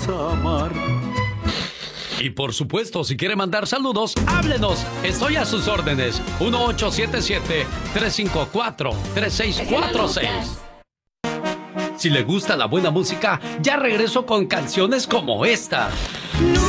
vamos a amar. Y por supuesto, si quiere mandar saludos, háblenos. Estoy a sus órdenes. 1877-354-3646. Si le gusta la buena música, ya regreso con canciones como esta. No